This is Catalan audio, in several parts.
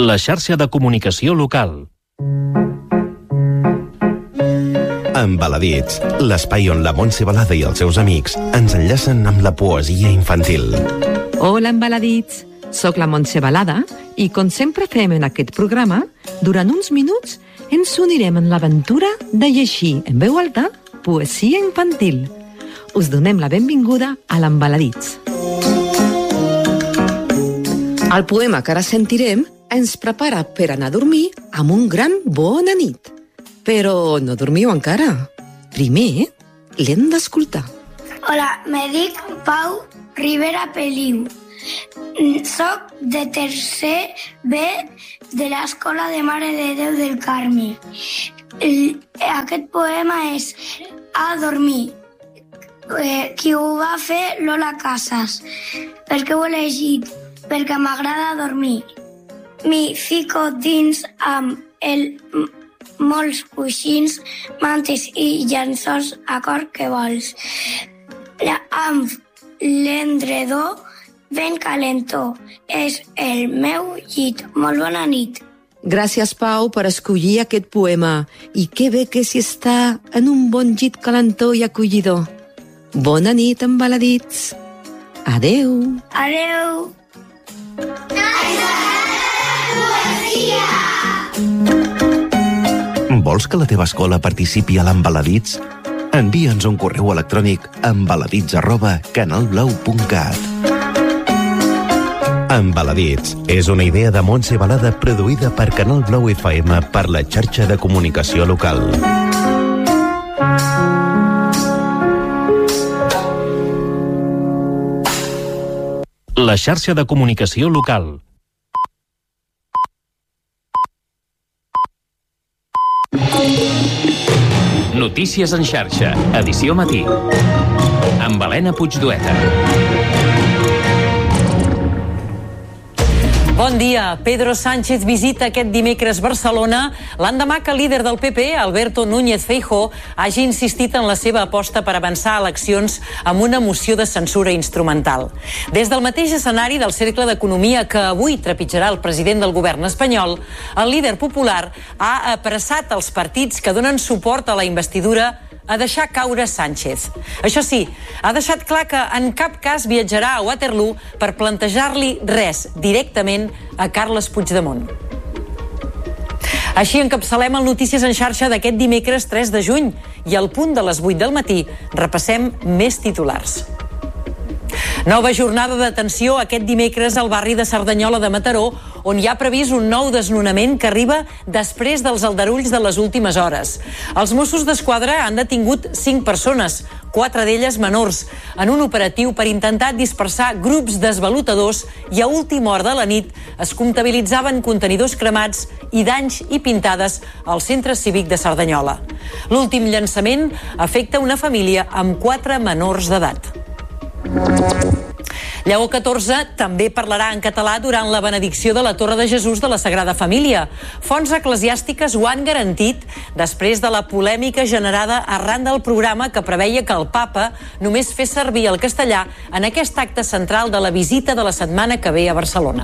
La xarxa de comunicació local. Embaladits, l'espai on la Montse Balada i els seus amics ens enllacen amb la poesia infantil. Hola, Embaladits. Soc la Montse Balada i, com sempre fem en aquest programa, durant uns minuts ens unirem en l'aventura de llegir en veu alta poesia infantil. Us donem la benvinguda a l'Embaladits. El poema que ara sentirem ens prepara per anar a dormir amb un gran bona nit. Però no dormiu encara. Primer, l'hem d'escoltar. Hola, me dic Pau Rivera Peliu. Soc de tercer B de l'Escola de Mare de Déu del Carme. Aquest poema és A dormir. Qui ho va fer, Lola Casas. Per què ho he elegit? Perquè m'agrada dormir. M'hi fico dins amb molts coixins, mantes i llençols a cor que vols. Amb l'endredor ben calentó. És el meu llit. Molt bona nit. Gràcies, Pau, per escollir aquest poema. I que bé que s'hi està en un bon llit calentó i acollidor. Bona nit, Embaladits. Adeu. Adeu. Vols que la teva escola participi a l'Embaladits? Envia'ns un correu electrònic a embaladits@canalblau.cat. Embaladits és una idea de Montse Balada produïda per Canal Blau FM per la xarxa de comunicació local. La xarxa de comunicació local. Notícies en xarxa, edició matí. Amb Helena Puigdueta. Bon dia. Pedro Sánchez visita aquest dimecres Barcelona l'endemà que el líder del PP, Alberto Núñez Feijóo, hagi insistit en la seva aposta per avançar a eleccions amb una moció de censura instrumental. Des del mateix escenari del Cercle d'Economia que avui trepitjarà el president del govern espanyol, el líder popular ha apressat els partits que donen suport a la investidura a deixar caure Sánchez. Això sí, ha deixat clar que en cap cas viatjarà a Waterloo per plantejar-li res directament a Carles Puigdemont. Així encapçalem el Notícies en xarxa d'aquest dimecres 3 de juny i al punt de les 8 del matí repassem més titulars. Nova jornada d'atenció aquest dimecres al barri de Cerdanyola de Mataró, on hi ha previst un nou desnonament que arriba després dels aldarulls de les últimes hores. Els Mossos d'Esquadra han detingut 5 persones, 4 d'elles menors, en un operatiu per intentar dispersar grups d'esvalotadors i a última hora de la nit es comptabilitzaven contenidors cremats i danys i pintades al centre cívic de Cerdanyola. L'últim llançament afecta una família amb 4 menors d'edat. Lleó XIV també parlarà en català durant la benedicció de la Torre de Jesús de la Sagrada Família. Fonts eclesiàstiques ho han garantit després de la polèmica generada arran del programa que preveia que el papa només fes servir el castellà en aquest acte central de la visita de la setmana que ve a Barcelona.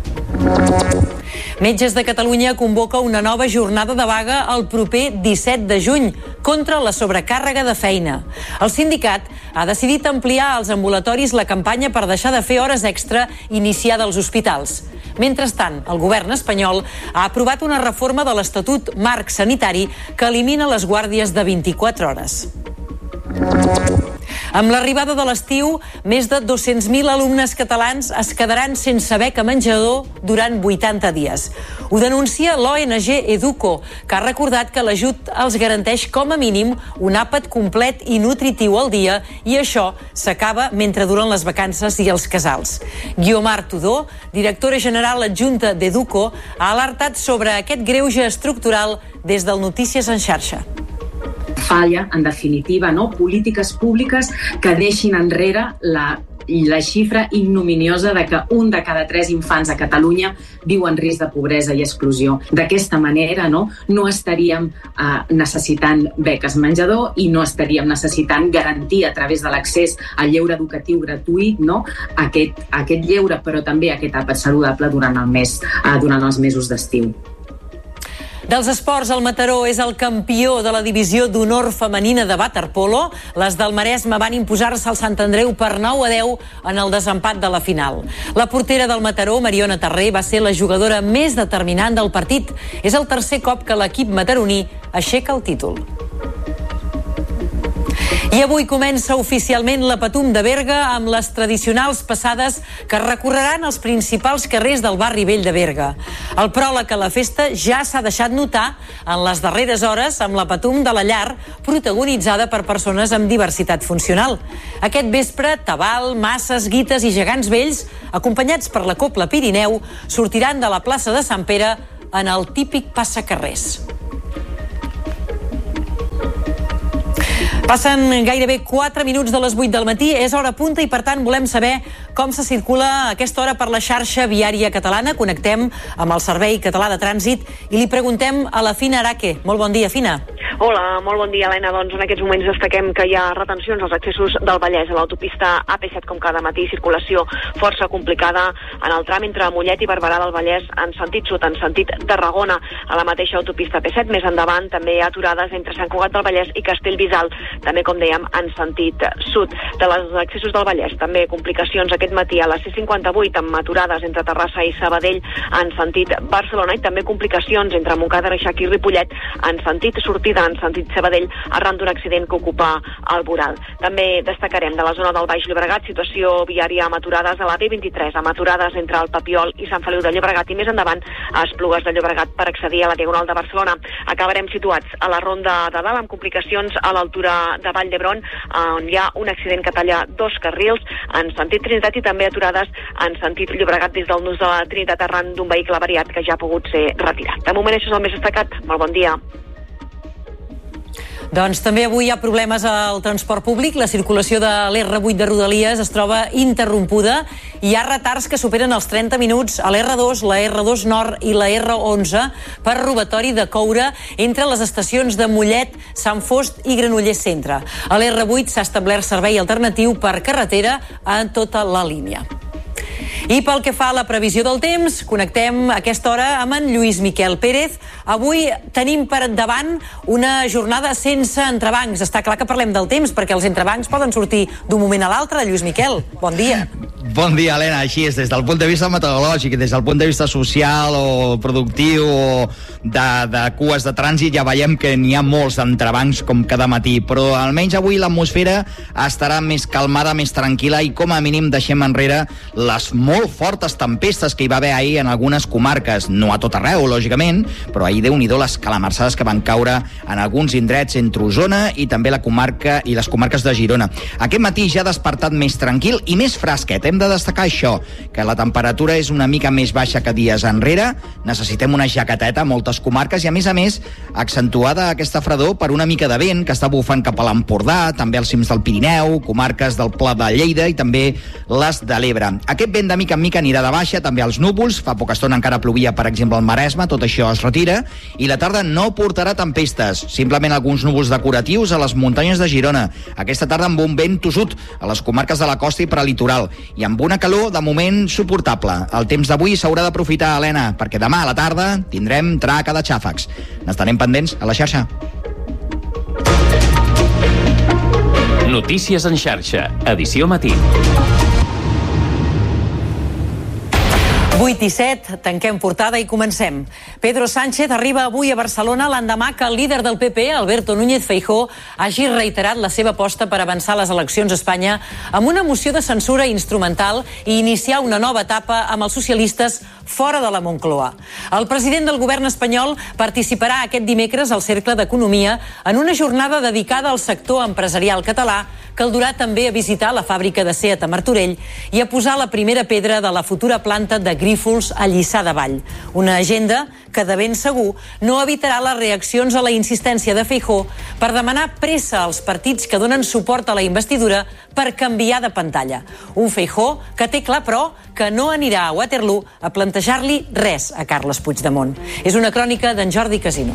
Metges de Catalunya convoca una nova jornada de vaga el proper 17 de juny contra la sobrecàrrega de feina. El sindicat ha decidit ampliar als ambulatoris la campanya per deixar de fer hores extra iniciada als hospitals. Mentrestant, el govern espanyol ha aprovat una reforma de l'Estatut Marc Sanitari que elimina les guàrdies de 24 hores. Amb l'arribada de l'estiu, més de 200.000 alumnes catalans es quedaran sense beca menjador durant 80 dies. Ho denuncia l'ONG Educo, que ha recordat que l'ajut els garanteix com a mínim un àpat complet i nutritiu al dia i això s'acaba mentre duren les vacances i els casals. Guiomar Tudó, directora general adjunta d'Educo, ha alertat sobre aquest greuge estructural des del Notícies en xarxa. Falla, en definitiva, polítiques públiques que deixin enrere la la xifra ignominiosa de que 1 de cada 3 infants a Catalunya viu en risc de pobresa i exclusió. D'aquesta manera, no estaríem necessitant beques menjador i no estaríem necessitant garantir a través de l'accés al lleure educatiu gratuït, no, aquest lleure, però també aquest àpat saludable durant els mesos d'estiu. Dels esports, el Mataró és el campió de la divisió d'honor femenina de waterpolo. Les del Maresme van imposar-se al Sant Andreu per 9-10 en el desempat de la final. La portera del Mataró, Mariona Terré, va ser la jugadora més determinant del partit. És el tercer cop que l'equip mataroní aixeca el títol. I avui comença oficialment la Patum de Berga amb les tradicionals passades que recorreran els principals carrers del barri vell de Berga. El pròleg a la festa ja s'ha deixat notar en les darreres hores amb la Patum de la Llar, protagonitzada per persones amb diversitat funcional. Aquest vespre, tabal, masses, guites i gegants vells, acompanyats per la Cobla Pirineu, sortiran de la plaça de Sant Pere en el típic passacarrers. Passen gairebé 4 minuts de les 8 del matí, és hora punta i per tant volem saber com se circula a aquesta hora per la xarxa viària catalana. Connectem amb el Servei Català de Trànsit i li preguntem a la Fina Araque. Molt bon dia, Fina. Hola, molt bon dia, Helena. Doncs en aquests moments destaquem que hi ha retencions als accessos del Vallès a l'autopista AP7 com cada matí, circulació força complicada en el tram entre Mollet i Barberà del Vallès en sentit sud, en sentit Tarragona, a la mateixa autopista AP7. Més endavant també hi ha aturades entre Sant Cugat del Vallès i Castellbisbal, també, com dèiem, en sentit sud. De les accessos del Vallès, també complicacions aquest matí a la C58 amb aturades entre Terrassa i Sabadell en sentit Barcelona i també complicacions entre Montcada, Reixac i Ripollet en sentit sortida, en sentit Sabadell, arran d'un accident que ocupa el Boral. També destacarem de la zona del Baix Llobregat, situació viària amb aturades a la B23, amb aturades entre el Papiol i Sant Feliu de Llobregat i més endavant a Esplugues de Llobregat per accedir a la Diagonal de Barcelona. Acabarem situats a la Ronda de Dalt amb complicacions a l'altura de Vall d'Hebron, on hi ha un accident que talla 2 carrils en sentit Trinitat i també aturades en sentit Llobregat des del nus de la Trinitat arran d'un vehicle avariat que ja ha pogut ser retirat. De moment això és el més destacat. Molt bon dia. Doncs també avui hi ha problemes al transport públic. La circulació de l'R8 de Rodalies es troba interrompuda. Hi ha retards que superen els 30 minuts a l'R2, la R2 Nord i la R11 per robatori de coure entre les estacions de Mollet, Sant Fost i Granollers Centre. A l'R8 s'ha establert servei alternatiu per carretera a tota la línia. I pel que fa a la previsió del temps, connectem a aquesta hora amb en Lluís Miquel Pérez. Avui tenim per davant una jornada sense entrebancs. Està clar que parlem del temps, perquè els entrebancs poden sortir d'un moment a l'altre. Lluís Miquel, bon dia. Bon dia, Helena. Així és, des del punt de vista meteorològic, des del punt de vista social o productiu o de cues de trànsit, ja veiem que n'hi ha molts entrebancs com cada matí, però almenys avui l'atmosfera estarà més calmada, més tranquil·la i com a mínim deixem enrere les molt fortes tempestes que hi va haver ahir en algunes comarques, no a tot arreu, lògicament, però ahir Déu-n'hi-do les calamarsades que van caure en alguns indrets entre Osona i també la comarca i les comarques de Girona. Aquest matí ja ha despertat més tranquil i més fresquet. Hem de destacar això, que la temperatura és una mica més baixa que dies enrere, necessitem una jaqueteta a moltes comarques i a més accentuada aquesta fredor per una mica de vent que està bufant cap a l'Empordà, també als cims del Pirineu, comarques del Pla de Lleida i també les de l'Ebre. Aquest vent de mica en mica anirà de baixa, també als núvols, fa poca estona encara plovia per exemple al Maresme, tot això es retira i la tarda no portarà tempestes, simplement alguns núvols decoratius a les muntanyes de Girona, aquesta tarda amb un vent tossut a les comarques de la costa i prelitoral i amb una calor de moment suportable. El temps d'avui s'haurà d'aprofitar, Helena, perquè demà a la tarda tindrem traca de xàfecs. N'estarem pendents a la xarxa. Notícies en xarxa, edició matí. 8 i 7, tanquem portada i comencem. Pedro Sánchez arriba avui a Barcelona l'endemà que el líder del PP, Alberto Núñez Feijóo, hagi reiterat la seva aposta per avançar les eleccions a Espanya amb una moció de censura instrumental i iniciar una nova etapa amb els socialistes fora de la Moncloa. El president del govern espanyol participarà aquest dimecres al Cercle d'Economia en una jornada dedicada al sector empresarial català que el durà també a visitar la fàbrica de Seat a Martorell i a posar la primera pedra de la futura planta de Grífols a Lliçà de Vall. Una agenda que de ben segur no evitarà les reaccions a la insistència de Feijóo per demanar pressa als partits que donen suport a la investidura per canviar de pantalla. Un Feijóo que té clar, però, que no anirà a Waterloo a plantejar-li res a Carles Puigdemont. És una crònica d'en Jordi Casino.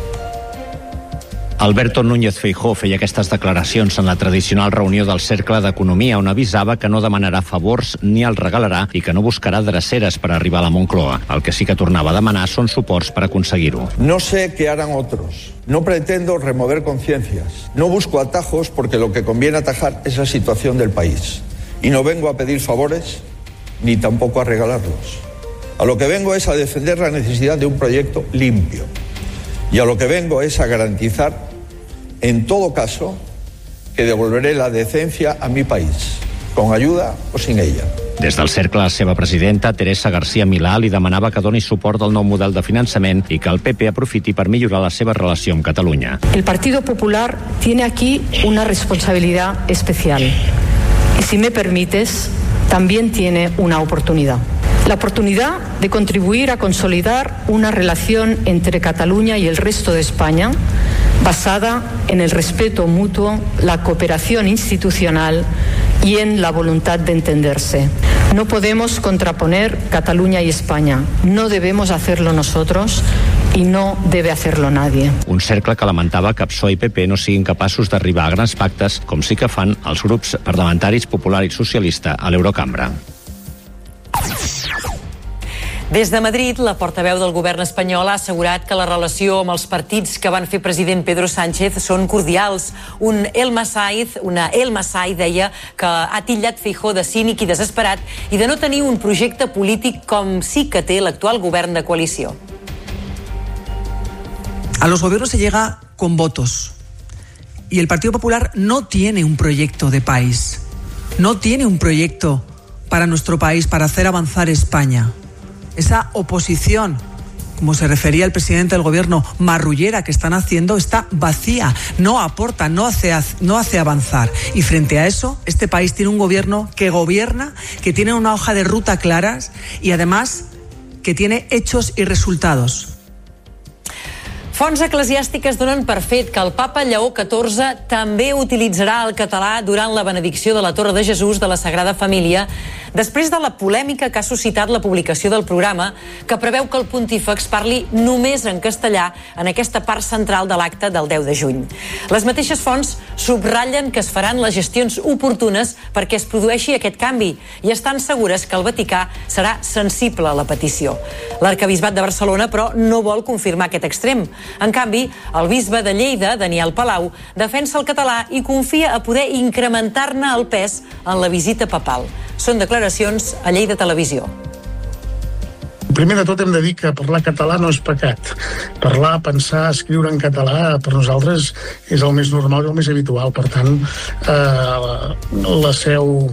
Alberto Núñez Feijóo feia aquestes declaracions en la tradicional reunió del Cercle d'Economia, on avisava que no demanarà favors ni els regalarà i que no buscarà dreceres per arribar a la Moncloa. El que sí que tornava a demanar són suports per aconseguir-ho. No sé qué harán otros. No pretendo remover conciencias. No busco atajos porque lo que conviene atajar es la situación del país. Y no vengo a pedir favores ni tampoco a regalarlos. A lo que vengo es a defender la necesidad de un proyecto limpio. Y a lo que vengo es a garantizar, en todo caso, que devolveré la decencia a mi país, con ayuda o sin ella. Des del cercle, la seva presidenta, Teresa García Milà, li demanava que doni suport al nou model de finançament i que el PP aprofiti per millorar la seva relació amb Catalunya. El Partido Popular tiene aquí una responsabilidad especial. Y si me permites, también tiene una oportunidad. La oportunidad de contribuir a consolidar una relación entre Cataluña y el resto de España basada en el respeto mutuo, la cooperación institucional y en la voluntad de entenderse. No podemos contraponer Cataluña y España. No debemos hacerlo nosotros i no debe hacerlo nadie. Un cercle que lamentava que PSOE i PP no siguin capaços d'arribar a grans pactes, com sí que fan els grups parlamentaris Popular i Socialista a l'Eurocambra. Des de Madrid, la portaveu del govern espanyol ha assegurat que la relació amb els partits que van fer president Pedro Sánchez són cordials. Una El Masai deia que ha titllat Feijóo de cínic i desesperat i de no tenir un projecte polític com sí que té l'actual govern de coalició. A los gobiernos se llega con votos y el Partido Popular no tiene un proyecto de país, no tiene un proyecto para nuestro país, para hacer avanzar España. Esa oposición, como se refería el presidente del gobierno, marrullera que están haciendo, está vacía, no aporta, no hace avanzar. Y frente a eso, este país tiene un gobierno que gobierna, que tiene una hoja de ruta claras y además que tiene hechos y resultados. Fonts eclesiàstiques donen per fet que el papa Lleó XIV també utilitzarà el català durant la benedicció de la Torre de Jesús de la Sagrada Família, després de la polèmica que ha suscitat la publicació del programa, que preveu que el pontífex parli només en castellà en aquesta part central de l'acte del 10 de juny. Les mateixes fonts subratllen que es faran les gestions oportunes perquè es produeixi aquest canvi i estan segures que el Vaticà serà sensible a la petició. L'arquebisbat de Barcelona, però, no vol confirmar aquest extrem. En canvi, el bisbe de Lleida, Daniel Palau, defensa el català i confia a poder incrementar-ne el pes en la visita papal. Són declaracions a Lleida Televisió. Primer de tot hem de dir que parlar català no és pecat. Parlar, pensar, escriure en català per nosaltres és el més normal i el més habitual. Per tant, la seu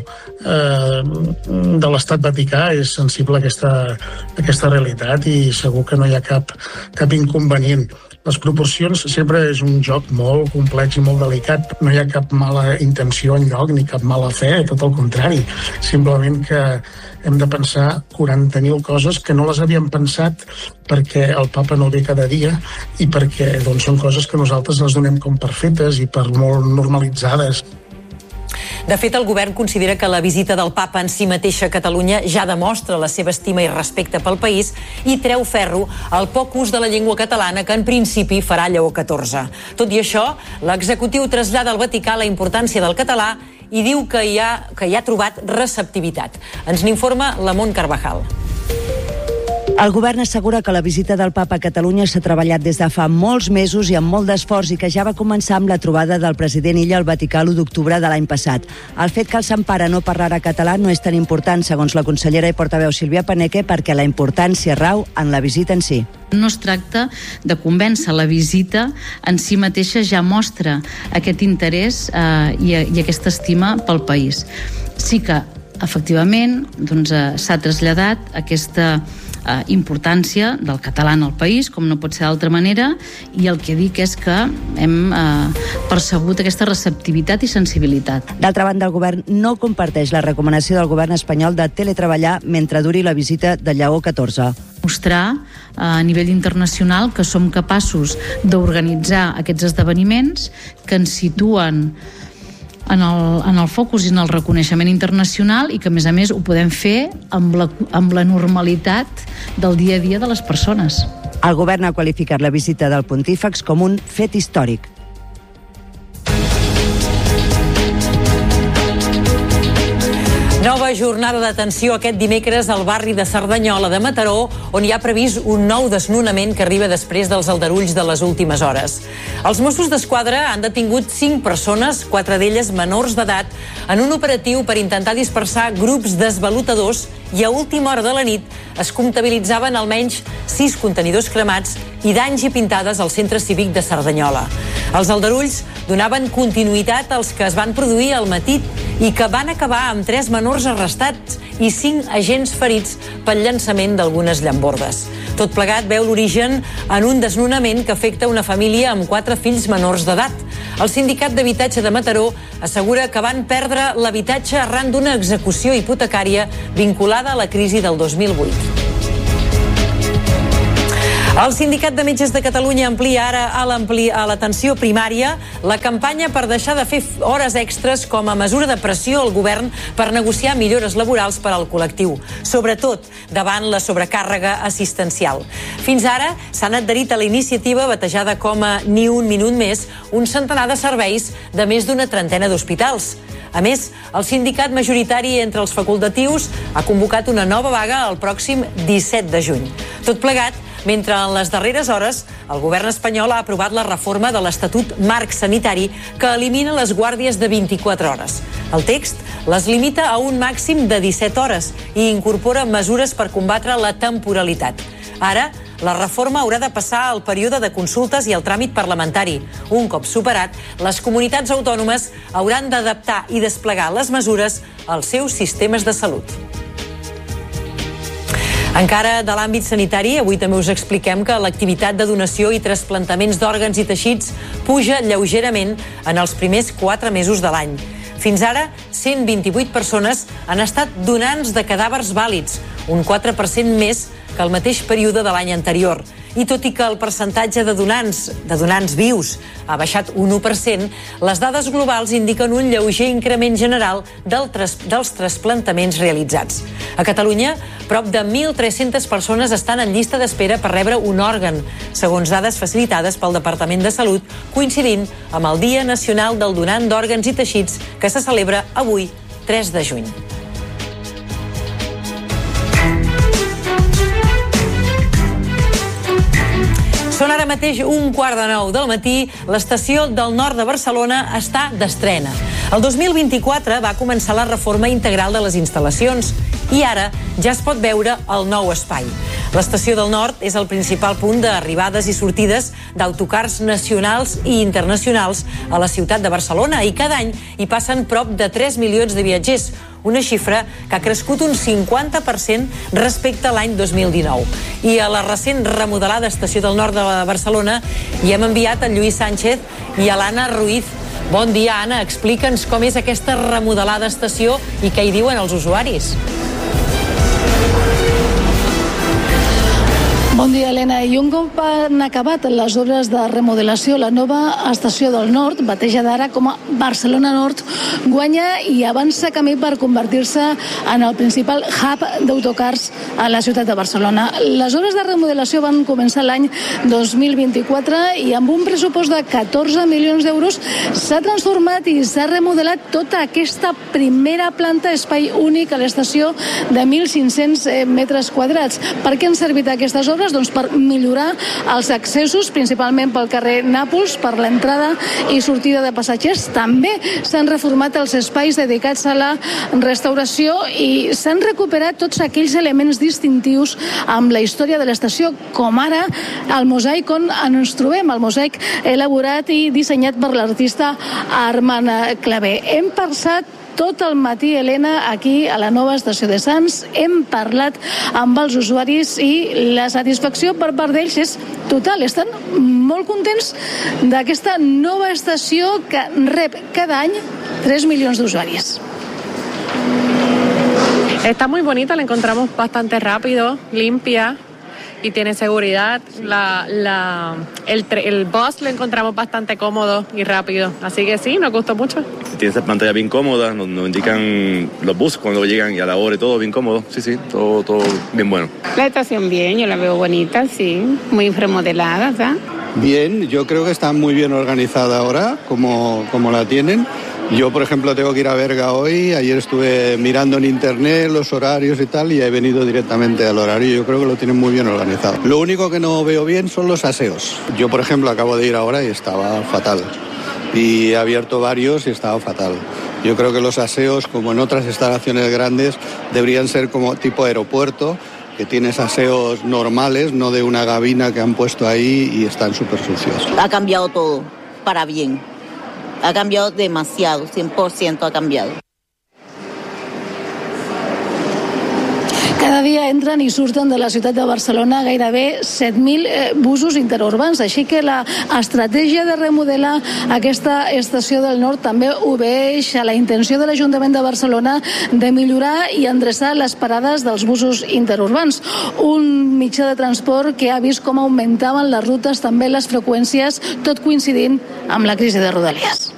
de l'Estat Vaticà és sensible a aquesta realitat i segur que no hi ha cap inconvenient. Les proporcions sempre és un joc molt complex i molt delicat. No hi ha cap mala intenció enlloc ni cap mala fe, tot el contrari. Simplement que hem de pensar 40.000 coses que no les havíem pensat perquè el papa no ve cada dia i perquè són coses que nosaltres les donem com per fetes i per molt normalitzades. De fet, el govern considera que la visita del papa en si mateixa a Catalunya ja demostra la seva estima i respecte pel país i treu ferro al poc ús de la llengua catalana que en principi farà Lleó XIV. Tot i això, l'executiu trasllada al Vaticà la importància del català i diu que hi ha trobat receptivitat. Ens n'informa la Mont Carvajal. El govern assegura que la visita del papa a Catalunya s'ha treballat des de fa molts mesos i amb molt d'esforç i que ja va començar amb la trobada del president Illa al Vaticà l'1 d'octubre de l'any passat. El fet que el Sant Pare no parlarà català no és tan important, segons la consellera i portaveu Sílvia Paneque, perquè la importància rau en la visita en si. No es tracta de convèncer, la visita en si mateixa ja mostra aquest interès i aquesta estima pel país. Sí que, efectivament, s'ha traslladat aquesta importància del català en el país, com no pot ser d'altra manera, i el que dic és que hem percebut aquesta receptivitat i sensibilitat. D'altra banda, el govern no comparteix la recomanació del govern espanyol de teletreballar mentre duri la visita de Lleó XIV. Mostrar a nivell internacional que som capaços d'organitzar aquests esdeveniments que ens situen en el focus i en el reconeixement internacional i que, a més, ho podem fer amb la normalitat del dia a dia de les persones. El govern ha qualificat la visita del pontífex com un fet històric. Nova jornada d'atenció aquest dimecres al barri de Cerdanyola de Mataró, on hi ha previst un nou desnonament que arriba després dels aldarulls de les últimes hores. Els Mossos d'Esquadra han detingut 5 persones, 4 d'elles menors d'edat, en un operatiu per intentar dispersar grups d'esvalotadors i a última hora de la nit es comptabilitzaven almenys 6 contenidors cremats i danys i pintades al centre cívic de Cerdanyola. Els aldarulls donaven continuïtat als que es van produir al matí i que van acabar amb 3 menors arrestats i 5 agents ferits pel llançament d'algunes llambordes. Tot plegat veu l'origen en un desnonament que afecta una família amb 4 fills menors d'edat. El Sindicat d'Habitatge de Mataró assegura que van perdre l'habitatge arran d'una execució hipotecària vinculada a la crisi del 2008. El Sindicat de Metges de Catalunya amplia ara a l'atenció primària la campanya per deixar de fer hores extres com a mesura de pressió al govern per negociar millores laborals per al col·lectiu, sobretot davant la sobrecàrrega assistencial. Fins ara s'han adherit a la iniciativa batejada com a Ni un minut més un centenar de serveis de més d'una trentena d'hospitals. A més, el sindicat majoritari entre els facultatius ha convocat una nova vaga el pròxim 17 de juny. Tot plegat, mentre en les darreres hores el govern espanyol ha aprovat la reforma de l'Estatut Marc Sanitari que elimina les guàrdies de 24 hores. El text les limita a un màxim de 17 hores i incorpora mesures per combatre la temporalitat. Ara, la reforma haurà de passar al període de consultes i al tràmit parlamentari. Un cop superat, les comunitats autònomes hauran d'adaptar i desplegar les mesures als seus sistemes de salut. Encara de l'àmbit sanitari, avui també us expliquem que l'activitat de donació i trasplantaments d'òrgans i teixits puja lleugerament en els primers 4 mesos de l'any. Fins ara, 128 persones han estat donants de cadàvers vàlids, un 4% més que el mateix període de l'any anterior. I tot i que el percentatge de donants vius ha baixat un 1%, les dades globals indiquen un lleuger increment general dels trasplantaments realitzats. A Catalunya, prop de 1.300 persones estan en llista d'espera per rebre un òrgan, segons dades facilitades pel Departament de Salut, coincidint amb el Dia Nacional del Donant d'Òrgans i Teixits, que se celebra avui, 3 de juny. Són ara mateix 8:45 del matí, l'estació del nord de Barcelona està d'estrena. El 2024 va començar la reforma integral de les instal·lacions i ara ja es pot veure el nou espai. L'estació del nord és el principal punt d'arribades i sortides d'autocars nacionals i internacionals a la ciutat de Barcelona i cada any hi passen prop de 3 milions de viatgers, una xifra que ha crescut un 50% respecte a l'any 2019. I a la recent remodelada estació del nord de Barcelona hi hem enviat el Lluís Sánchez i a l'Anna Ruiz. Bon dia, Anna. Explica'ns com és aquesta remodelada estació i què hi diuen els usuaris. Bon dia, Helena. I un cop han acabat les obres de remodelació, la nova estació del nord, batejada ara com a Barcelona Nord, guanya i avança camí per convertir-se en el principal hub d'autocars a la ciutat de Barcelona. Les obres de remodelació van començar l'any 2024 i amb un pressupost de 14 milions d'euros s'ha transformat i s'ha remodelat tota aquesta primera planta, espai únic a l'estació de 1.500 metres quadrats. Per què han servit aquestes obres? Doncs per millorar els accessos, principalment pel carrer Nàpols, per l'entrada i sortida de passatgers. També s'han reformat els espais dedicats a la restauració i s'han recuperat tots aquells elements distintius amb la història de l'estació, com ara el mosaic on ens trobem, el mosaic elaborat i dissenyat per l'artista Armand Clavé. Hem passat tot el matí, Helena, aquí a la nova estació de Sants. Hem parlat amb els usuaris i la satisfacció per part d'ells és total. Estan molt contents d'aquesta nova estació que rep cada any 3 milions d'usuaris. Está muy bonita, la encontramos bastante rápido, limpia y tiene seguridad. El bus lo encontramos bastante cómodo y rápido, así que sí, nos gustó mucho. Tiene esa pantalla bien cómoda, nos indican los buses cuando llegan y a la hora y todo bien cómodo. Sí, todo bien bueno. La estación bien, yo la veo bonita, sí, muy remodelada, ¿verdad? Bien, yo creo que está muy bien organizada ahora, como la tienen. Yo, por ejemplo, tengo que ir a Berga hoy. Ayer estuve mirando en internet los horarios y tal, y he venido directamente al horario. Yo creo que lo tienen muy bien organizado. Lo único que no veo bien son los aseos. Yo, por ejemplo, acabo de ir ahora y estaba fatal. Y he abierto varios y estaba fatal. Yo creo que los aseos, como en otras instalaciones grandes, deberían ser como tipo aeropuerto, que tienes aseos normales, no de una gabina que han puesto ahí y están súper sucios. Ha cambiado todo, para bien. Ha cambiado demasiado, 100% ha cambiado. Cada dia entren i surten de la ciutat de Barcelona gairebé 7.000 busos interurbans, així que l'estratègia de remodelar aquesta estació del Nord també obeeix a la intenció de l'Ajuntament de Barcelona de millorar i endreçar les parades dels busos interurbans. Un mitjà de transport que ha vist com augmentaven les rutes, també les freqüències, tot coincidint amb la crisi de Rodalies.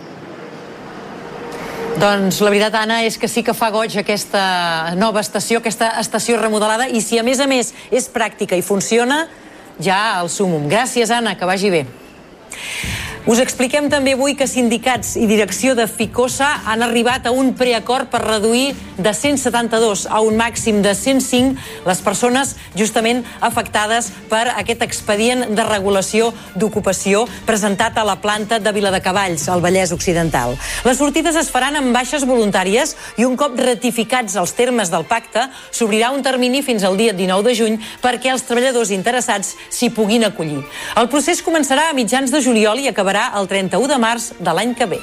Doncs la veritat, Anna, és que sí que fa goig aquesta nova estació, aquesta estació remodelada, i si a més és pràctica i funciona, ja el súmum. Gràcies, Anna, que vagi bé. Us expliquem també avui que sindicats i direcció de Ficosa han arribat a un preacord per reduir de 172 a un màxim de 105 les persones justament afectades per aquest expedient de regulació d'ocupació presentat a la planta de Viladecavalls, al Vallès Occidental. Les sortides es faran amb baixes voluntàries i un cop ratificats els termes del pacte s'obrirà un termini fins al dia 19 de juny perquè els treballadors interessats s'hi puguin acollir. El procés començarà a mitjans de juliol i acabarà el 31 de març de l'any que ve.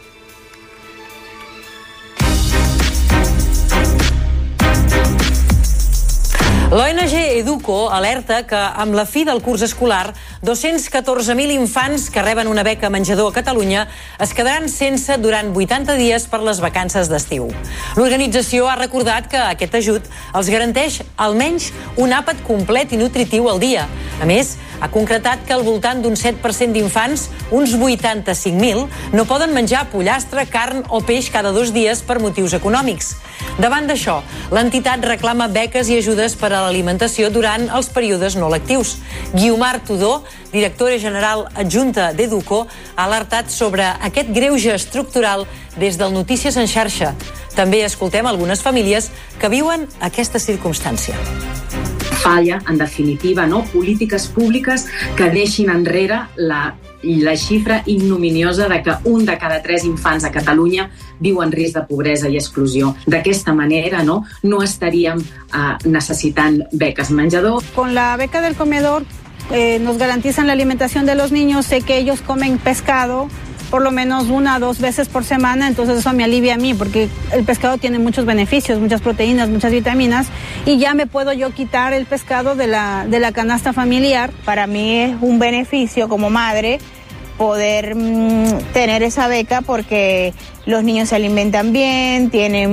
L'ONG Educo alerta que amb la fi del curs escolar 214.000 infants que reben una beca menjador a Catalunya es quedaran sense durant 80 dies per les vacances d'estiu. L'organització ha recordat que aquest ajut els garanteix almenys un àpat complet i nutritiu al dia. A més, ha concretat que al voltant d'un 7% d'infants, uns 85.000, no poden menjar pollastre, carn o peix cada 2 dies per motius econòmics. Davant d'això, l'entitat reclama beques i ajudes per a l'alimentació durant els períodes no lectius. Guiomar Tudó, directora general adjunta d'Educo, ha alertat sobre aquest greuge estructural des del Notícies en xarxa. També escoltem algunes famílies que viuen aquesta circumstància. Falla, en definitiva, polítiques públiques que deixin enrere la xifra ignominiosa de que un de cada 3 infants a Catalunya viu en risc de pobresa i exclusió. D'aquesta manera, no estaríem necessitant beques menjador. Con la beca del comedor nos garantizan la alimentación de los niños. Sé que ellos comen pescado por lo menos 1 o 2 veces por semana, entonces eso me alivia a mí porque el pescado tiene muchos beneficios, muchas proteínas, muchas vitaminas y ya me puedo yo quitar el pescado de la canasta familiar. Para mí es un beneficio como madre poder tener esa beca porque los niños se alimentan bien,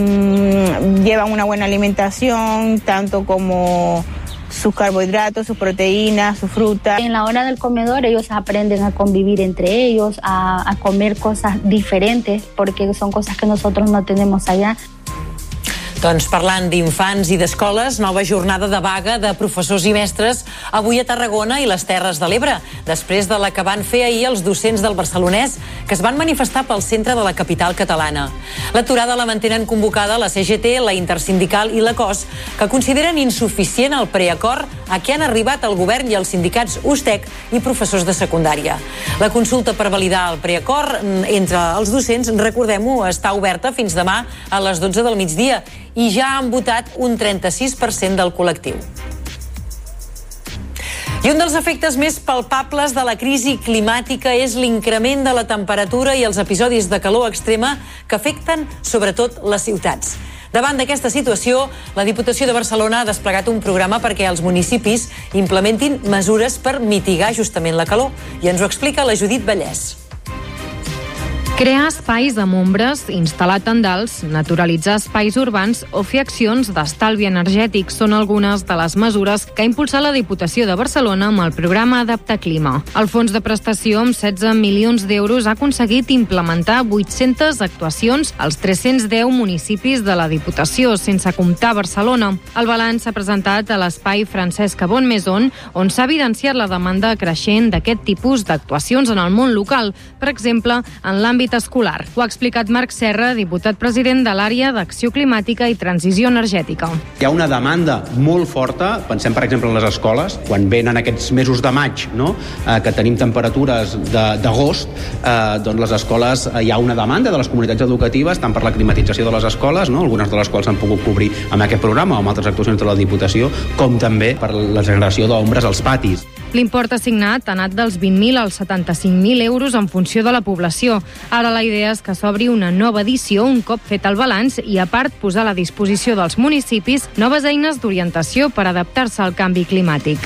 llevan una buena alimentación, tanto como sus carbohidratos, sus proteínas, su fruta. En la hora del comedor ellos aprenden a convivir entre ellos, a comer cosas diferentes, porque son cosas que nosotros no tenemos allá. Doncs parlant d'infants i d'escoles, nova jornada de vaga de professors i mestres avui a Tarragona i les Terres de l'Ebre, després de la que van fer ahir els docents del Barcelonès, que es van manifestar pel centre de la capital catalana. L'aturada la mantenen convocada la CGT, la Intersindical i la COS, que consideren insuficient el preacord a què han arribat el govern i els sindicats USTEC i professors de secundària. La consulta per validar el preacord entre els docents, recordem-ho, està oberta fins demà a les 12 del migdia i ja han votat un 36% del col·lectiu. I un dels efectes més palpables de la crisi climàtica és l'increment de la temperatura i els episodis de calor extrema que afecten sobretot les ciutats. Davant d'aquesta situació, la Diputació de Barcelona ha desplegat un programa perquè els municipis implementin mesures per mitigar justament la calor. I ens ho explica la Judit Vallès. Crear espais amb ombres, instal·lar tendals, naturalitzar espais urbans o fer accions d'estalvi energètic són algunes de les mesures que ha impulsat la Diputació de Barcelona amb el programa Adapta Clima. El fons de prestació, amb 16 milions d'euros, ha aconseguit implementar 800 actuacions als 310 municipis de la Diputació, sense comptar Barcelona. El balanç s'ha presentat a l'espai Francesc Abon-Maison, on s'ha evidenciat la demanda creixent d'aquest tipus d'actuacions en el món local, per exemple, en l'àmbit escolar. Ho ha explicat Marc Serra, diputat president de l'àrea d'Acció Climàtica i Transició Energètica. Hi ha una demanda molt forta, pensem per exemple en les escoles, quan venen aquests mesos de maig, no? Que tenim temperatures d'agost, doncs les escoles, hi ha una demanda de les comunitats educatives, tant per la climatització de les escoles, no? Algunes de les quals s'han pogut cobrir amb aquest programa o amb altres actuacions de la Diputació, com també per la generació d'ombres als patis. L'import assignat ha anat dels 20.000 als 75.000 euros en funció de la població. Ara la idea és que s'obri una nova edició un cop fet el balanç i, a part, posar a la disposició dels municipis noves eines d'orientació per adaptar-se al canvi climàtic.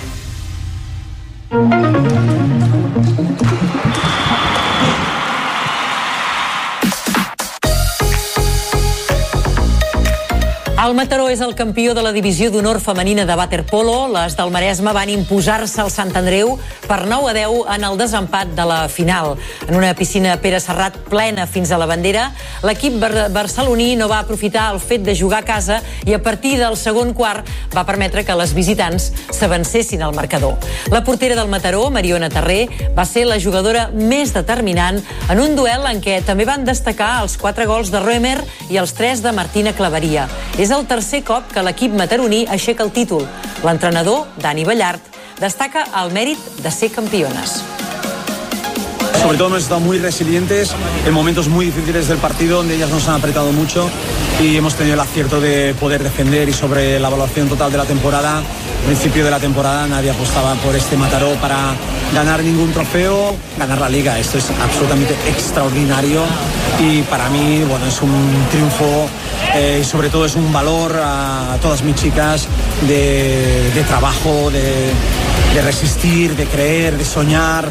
El Mataró és el campió de la divisió d'honor femenina de waterpolo. Les del Maresme van imposar-se al Sant Andreu per 9-10 en el desempat de la final. En una piscina Pere Serrat plena fins a la bandera, l'equip barceloní no va aprofitar el fet de jugar a casa i a partir del segon quart va permetre que les visitants s'avancessin al marcador. La portera del Mataró, Mariona Terré, va ser la jugadora més determinant en un duel en què també van destacar els 4 gols de Römer i els 3 de Martina Claveria. És el tercer cop que l'equip mataroní aixeca el títol. L'entrenador, Dani Ballart, destaca el mèrit de ser campiones. Sobre todo hemos estado muy resilientes en momentos muy difíciles del partido donde ellas nos han apretado mucho y hemos tenido el acierto de poder defender. Y sobre la evaluación total de la temporada, al principio de la temporada nadie apostaba por este Mataró para ganar ningún trofeo, ganar la Liga. Esto es absolutamente extraordinario y para mí, bueno, es un triunfo y sobre todo es un valor a todas mis chicas de trabajo, de resistir, de creer, de soñar.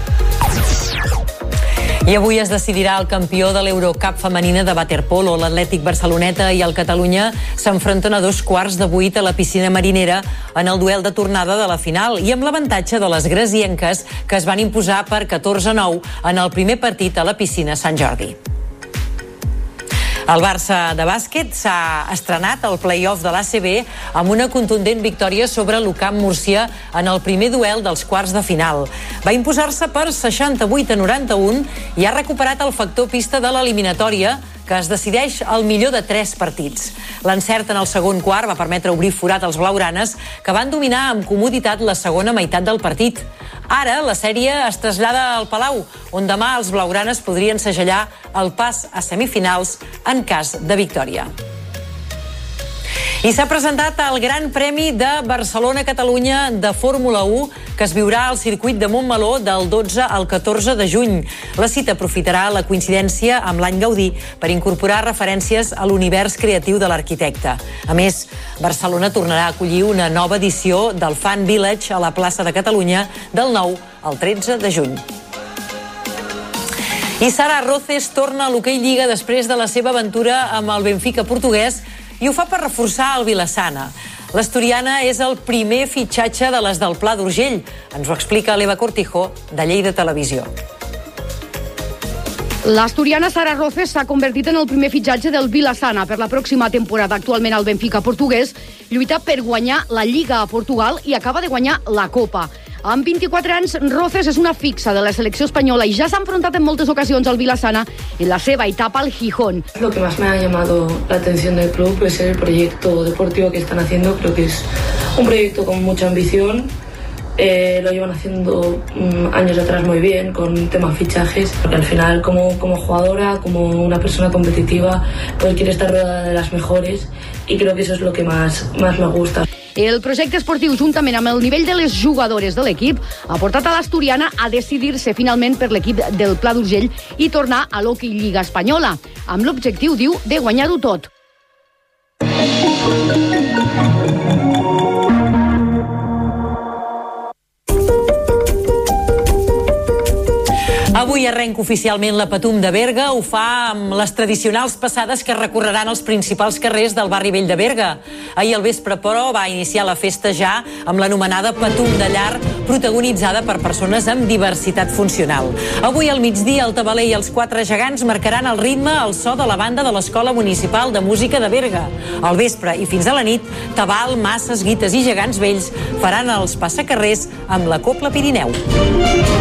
I avui es decidirà el campió de l'Eurocup femenina de waterpolo. L'Atlètic Barceloneta i el Catalunya s'enfronten a 7:45 a la piscina marinera en el duel de tornada de la final i amb l'avantatge de les gresienques que es van imposar per 14-9 en el primer partit a la piscina Sant Jordi. El Barça de bàsquet s'ha estrenat al play-off de l'ACB amb una contundent victòria sobre l'UCAM Múrcia en el primer duel dels quarts de final. Va imposar-se per 68-91 i ha recuperat el factor pista de l'eliminatòria, que es decideix al millor de 3 partits. L'encert en el segon quart va permetre obrir forat als blaugranes, que van dominar amb comoditat la segona meitat del partit. Ara la sèrie es trasllada al Palau, on demà els blaugranes podrien segellar el pas a semifinals en cas de victòria. I s'ha presentat el Gran Premi de Barcelona-Catalunya de Fórmula 1, que es viurà al circuit de Montmeló del 12 al 14 de juny. La cita aprofitarà la coincidència amb l'any Gaudí per incorporar referències a l'univers creatiu de l'arquitecte. A més, Barcelona tornarà a acollir una nova edició del Fan Village a la plaça de Catalunya del 9 al 13 de juny. I Sara Roces torna a l'Hoquei Lliga després de la seva aventura amb el Benfica portuguès i ho fa per reforçar el Vilassana. L'asturiana és el primer fitxatge de les del Pla d'Urgell. Ens ho explica l'Eva Cortijo, de Lleida Televisió. L'asturiana Sara Roces s'ha convertit en el primer fitxatge del Vilassana per la pròxima temporada. Actualment el Benfica portuguès lluita per guanyar la Lliga a Portugal i acaba de guanyar la Copa. Amb 24 anys, Roces és una fixa de la selecció espanyola y ya s'ha enfrontat en moltes ocasions al Vilassana en la seva etapa al Gijón. Lo que más me ha llamado la atención del club es el proyecto deportivo que están haciendo. Creo que es un proyecto con mucha ambición. Lo llevan haciendo años atrás muy bien con temas fichajes, porque al final como jugadora, como una persona competitiva, pues quiere estar rodeada de las mejores y creo que eso es lo que más me gusta. El projecte esportiu, juntament amb el nivell de les jugadores de l'equip, ha portat a l'asturiana a decidir-se finalment per l'equip del Pla d'Urgell i tornar a l'Hockey Lliga Espanyola, amb l'objectiu, diu, de guanyar-ho tot. Avui arrenca oficialment la Patum de Berga. Ho fa amb les tradicionals passades que recorreran els principals carrers del barri vell de Berga. Ahir al vespre, però, va iniciar la festa ja amb l'anomenada Patum de Llar, protagonitzada per persones amb diversitat funcional. Avui al migdia, el tabaler i els 4 gegants marcaran el ritme al so de la banda de l'Escola Municipal de Música de Berga. Al vespre i fins a la nit, tabal, masses, guites i gegants vells faran els passacarrers amb la Copla Pirineu.